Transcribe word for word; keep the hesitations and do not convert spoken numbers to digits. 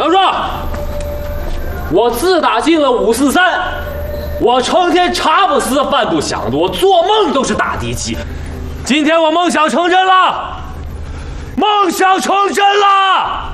等着！我自打进了五四三，我成天茶不思饭不想的，我做梦都是打地基。今天我梦想成真了，梦想成真了！